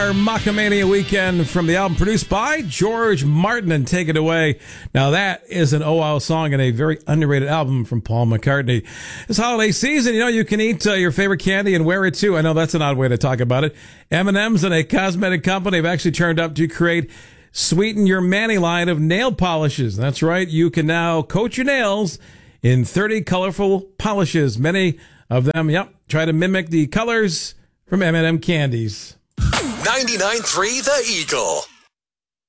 Our Macamania weekend from the album produced by George Martin, and take it away. Now that is an oh-wow song and a very underrated album from Paul McCartney. This holiday season, you can eat your favorite candy and wear it too. I know that's an odd way to talk about it. M&M's and a cosmetic company have actually turned up to create Sweeten Your Manny line of nail polishes. That's right. You can now coat your nails in 30 colorful polishes. Many of them, try to mimic the colors from M&M candies. 99.3 The Eagle.